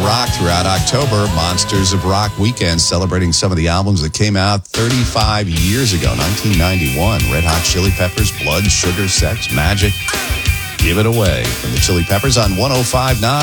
rock throughout October. Monsters of Rock Weekend, celebrating some of the albums that came out 35 years ago, 1991. Red Hot Chili Peppers, Blood, Sugar, Sex, Magic. Give It Away from the Chili Peppers on 105.9